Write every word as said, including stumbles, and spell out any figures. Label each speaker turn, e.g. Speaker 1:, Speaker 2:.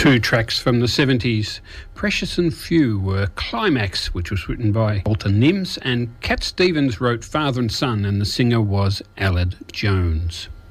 Speaker 1: Two tracks from the seventies. Precious and Few were Climax, which was written by Walter Nims, and Cat Stevens wrote Father and Son, and the singer was Aled Jones.